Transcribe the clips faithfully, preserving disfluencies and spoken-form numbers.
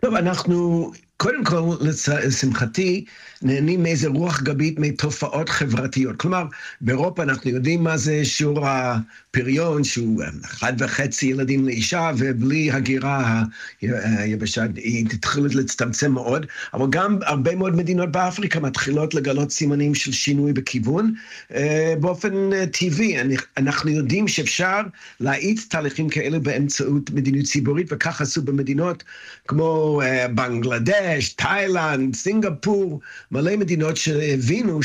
טוב, אנחנו קודם כל, לשמחתי, נהנים מאיזה רוח גבית מתופעות חברתיות. כלומר, באירופה אנחנו יודעים מה זה שיעור הפריון, שהוא אחד וחצי ילדים לאישה, ובלי הגירה היבשה היא תתחיל להצטמצם מאוד, אבל גם הרבה מאוד מדינות באפריקה מתחילות לגלות סימנים של שינוי בכיוון, באופן טבעי. אנחנו יודעים שאפשר להאיץ תהליכים כאלה באמצעות מדיניות ציבורית, וכך עשו במדינות כמו בנגלדש, תאילנד, סינגפור, מלא מדינות שהבינו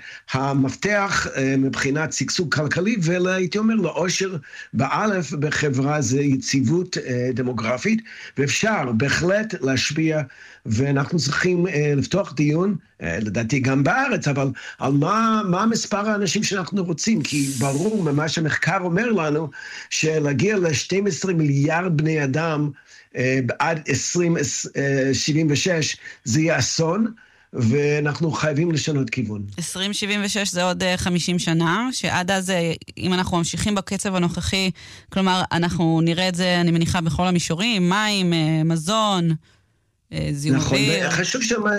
שהמפתח מבחינת שגשוג כלכלי, והייתי אומר לאושר באלף בחברה זה יציבות דמוגרפית, ואפשר בהחלט להשפיע, ואנחנו צריכים לפתוח דיון, לדעתי גם בארץ, אבל על מה, מה מספר האנשים שאנחנו רוצים, כי ברור ממה שהמחקר אומר לנו, שלהגיע ל-שנים עשר מיליארד בני אדם, עד עשרים שבעים ושש, זה יהיה אסון, ואנחנו חייבים לשנות כיוון. עשרים שבעים ושש זה עוד חמישים שנה, שעד אז, אם אנחנו ממשיכים בקצב הנוכחי, כלומר, אנחנו נראה את זה, אני מניחה, בכל המישורים, מים, מזון, זיהום אוויר. נכון, חשוב שמה,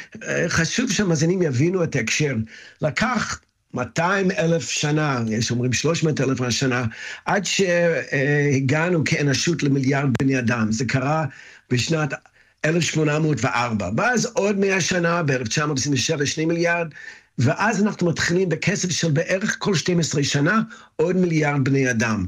חשוב שהמאזינים יבינו את ההקשר. לקח מאתיים אלף שנה, יש אומרים שלוש מאות אלף שנה, עד שהגענו כאנושות למיליארד בני אדם. זה קרה בשנת אלף שמונה מאות וארבע. ואז עוד מאה שנה, ב-אלף תשע מאות עשרים ושבע, שני מיליארד, ואז אנחנו מתחילים בקצב של בערך כל שתים עשרה שנה, עוד מיליארד בני אדם.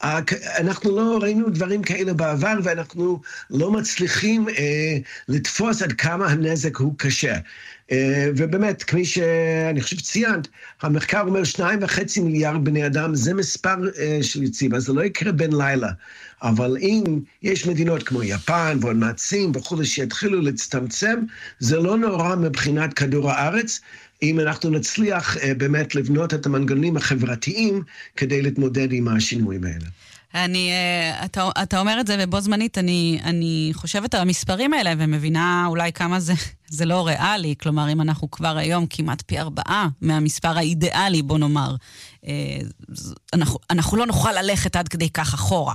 אנחנו לא ראינו דברים כאלה בעבר, ואנחנו לא מצליחים אה, לתפוס עד כמה הנזק הוא קשה. אה, ובאמת, כמי שאני חושב ציינת, המחקר אומר שניים וחצי מיליארד בני אדם, זה מספר אה, של יציב, אז זה לא יקרה בין לילה. אבל אם יש מדינות כמו יפן ועוד מעצים וכו' שיתחילו להצטמצם, זה לא נורא מבחינת כדור הארץ, אם אנחנו נצליח uh, באמת לבנות את המנגנונים החברתיים כדי להתמודד עם השינויים האלה. אני, uh, אתה, אתה אומר את זה ובו זמנית, אני, אני חושבת על המספרים האלה ומבינה אולי כמה זה, זה לא ריאלי, כלומר אם אנחנו כבר היום כמעט פי ארבעה מהמספר האידיאלי, בוא נאמר, uh, אנחנו, אנחנו לא נוכל ללכת עד כדי כך אחורה.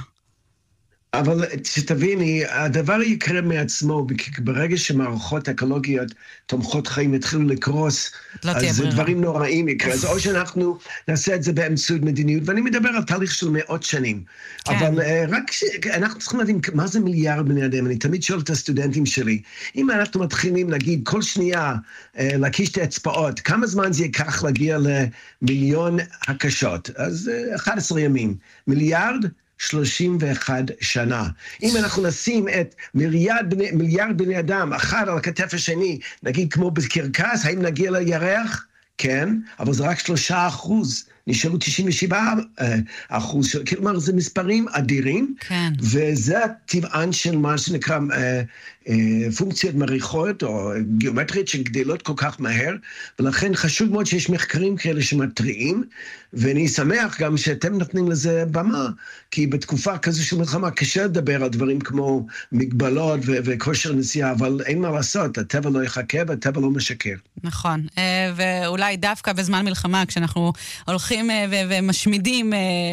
אבל שתביני, הדבר יקרה מעצמו, ברגע שמערכות אקולוגיות תומכות חיים יתחילו לקרוס, לא אז דברים נוראים יקרה. אז או שאנחנו נעשה את זה באמצעות מדיניות, ואני מדבר על תהליך של מאות שנים. כן. אבל רק ש... אנחנו צריכים להבין מה זה מיליארד בני אדם. אני תמיד שואל את הסטודנטים שלי, אם אנחנו מתחילים להגיד כל שנייה, להקיש את האצבעות, כמה זמן זה ייקח להגיע למיליון הקשות? אז אחד עשר ימים. מיליארד? שלושים ואחת שנה. אם אנחנו נשים את מיליארד בני, מיליארד בני אדם, אחד על הכתף השני, נגיד כמו בקרקס, האם נגיע לירח? כן, אבל זה רק שלושה אחוז. נשארו תשעים ושבעה אחוז, כלומר, זה מספרים אדירים, כן. וזה הטבען של מה שנקרא אה, אה, פונקציות מריחות, או גיאומטריות שגדלות כל כך מהר, ולכן חשוב מאוד שיש מחקרים כאלה שמטריעים, ואני שמח גם שאתם נותנים לזה במה, כי בתקופה כזו של מלחמה קשה לדבר על דברים כמו מגבלות ו- וכושר נסיעה, אבל אין מה לעשות, הטבע לא יחכה והטבע לא משקר. נכון, ואולי דווקא בזמן מלחמה, כשאנחנו הולכים ומשמידים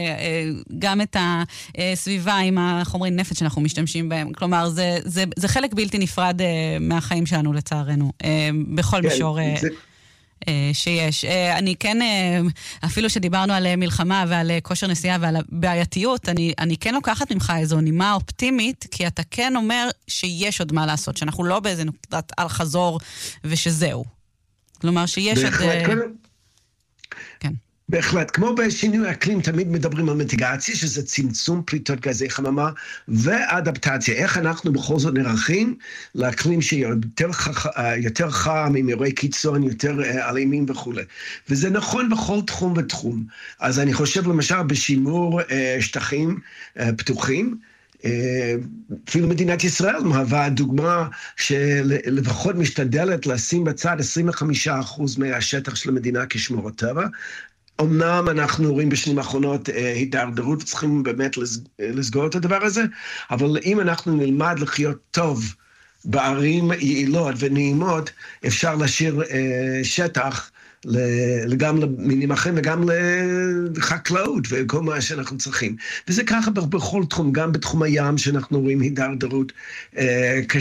גם את הסביבה עם החומרי נפץ שאנחנו משתמשים בהם. כלומר, זה, זה, זה חלק בלתי נפרד מהחיים שלנו, לצערנו, בכל מישור שיש. אני כן, אפילו שדיברנו על מלחמה ועל כושר נסיעה ועל הבעייתיות, אני, אני כן לוקחת ממך איזו נימה אופטימית, כי אתה כן אומר שיש עוד מה לעשות, שאנחנו לא באיזה נקודת על חזור ושזהו. כלומר, שיש עוד... כן. בהחלט, כמו בשינוי האקלים, תמיד מדברים על מיטיגציה, שזה צמצום פליטות גזי חממה, ואדפטציה, איך אנחנו בכל זאת נערכים לאקלים שיותר יותר חם, עם אירועי קיצון, יותר אלימים וכו'. וזה נכון בכל תחום ותחום. אז אני חושב למשל בשימור שטחים פתוחים, אפילו מדינת ישראל מהווה דוגמה שלפחות משתדלת לשים בצד עשרים וחמישה אחוז מהשטח של המדינה כשמורת טבע. אמנם אנחנו רואים בשנים האחרונות הידרדרות וצריכים באמת לסגור את הדבר הזה, אבל אם אנחנו נלמד לחיות טוב בערים יעילות ונעימות, אפשר להשאיר שטח גם למינים אחרים וגם לחקלאות וכל מה שאנחנו צריכים. וזה ככה בכל תחום, גם בתחום הים שאנחנו רואים הידרדרות קשה.